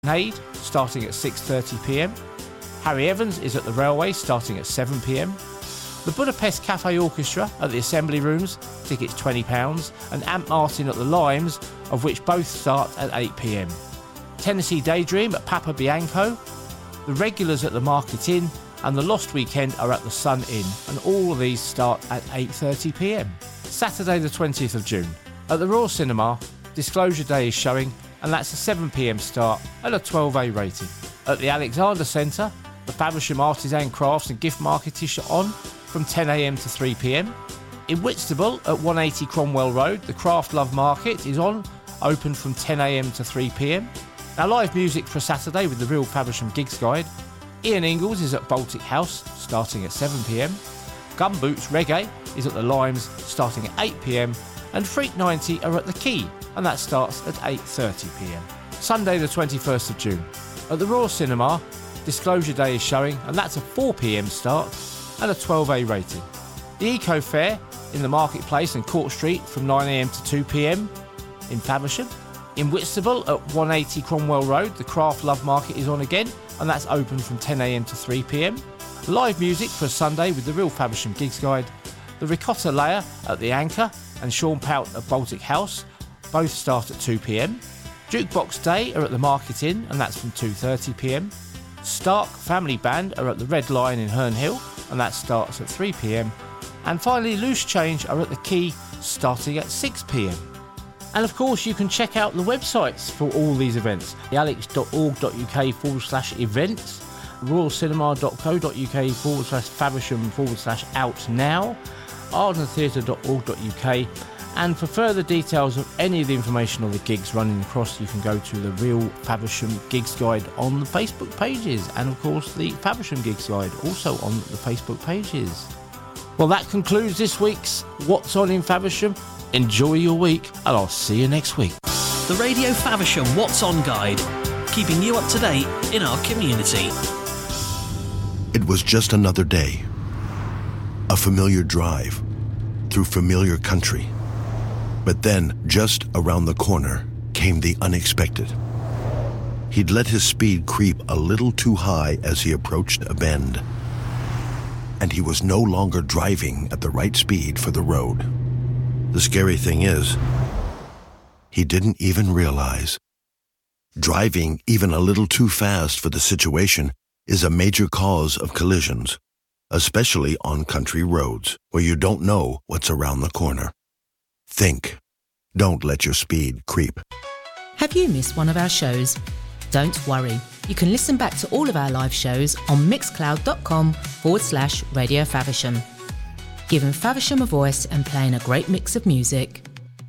Aid, starting at 6:30pm. Harry Evans is at the Railway, starting at 7pm. The Budapest Cafe Orchestra at the Assembly Rooms, tickets £20, and Ant Martin at the Limes, of which both start at 8pm. Tennessee Daydream at Papa Bianco, the Regulars at the Market Inn, and the Lost Weekend are at the Sun Inn, and all of these start at 8:30pm. Saturday the 20th of June. At the Royal Cinema, Disclosure Day is showing, and that's a 7pm start at a 12A rating. At the Alexander Centre, the Faversham Artisan Crafts and Gift Market is on from 10am to 3pm. In Whitstable at 180 Cromwell Road, the Craft Love Market is on, open from 10am to 3pm. Now live music for Saturday with the Real Faversham Gigs Guide. Ian Ingalls is at Baltic House, starting at 7pm. Gumboots Reggae is at the Limes, starting at 8pm. And Freak 90 are at the Key, and that starts at 8:30pm. Sunday the 21st of June. At the Royal Cinema, Disclosure Day is showing, and that's a 4pm start and a 12A rating. The Eco Fair in the Marketplace and Court Street from 9am to 2pm in Faversham. In Whitstable at 180 Cromwell Road, the Craft Love Market is on again, and that's open from 10am to 3pm. Live music for Sunday with the Real Faversham Gigs Guide. The Ricotta Layer at the Anchor and Sean Pout at Baltic House, both start at 2pm. Jukebox Day are at the Market Inn, and that's from 2:30pm. Stark Family Band are at the Red Lion in Herne Hill, and that starts at 3pm. And finally, Loose Change are at the Key, starting at 6pm. And of course, you can check out the websites for all these events: thealex.org.uk/events, royalcinema.co.uk/Faversham/out now, ardentheatre.org.uk. And for further details of any of the information on the gigs running across, you can go to the Real Faversham Gigs Guide on the Facebook pages, and of course the Faversham Gigs Guide also on the Facebook pages. Well, that concludes this week's What's On in Faversham. Enjoy your week, and I'll see you next week. The Radio Faversham What's On Guide, keeping you up to date in our community. It was just another day. A familiar drive through familiar country. But then, just around the corner, came the unexpected. He'd let his speed creep a little too high as he approached a bend. And he was no longer driving at the right speed for the road. The scary thing is, he didn't even realize. Driving even a little too fast for the situation is a major cause of collisions, especially on country roads where you don't know what's around the corner. Think. Don't let your speed creep. Have you missed one of our shows? Don't worry. You can listen back to all of our live shows on mixcloud.com/Radio Faversham. Giving Faversham a voice and playing a great mix of music.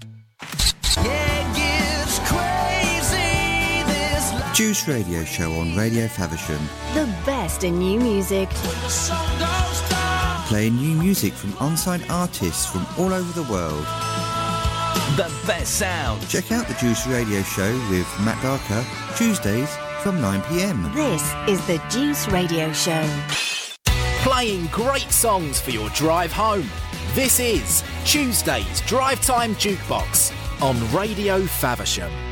Juice Radio Show on Radio Faversham. The best in new music. Playing new music from unsigned artists from all over the world. The best sound. Check out the Juice Radio Show with Matt Darker, Tuesdays from 9pm. This is the Juice Radio Show. Playing great songs for your drive home. This is Tuesday's Drive Time Jukebox on Radio Faversham.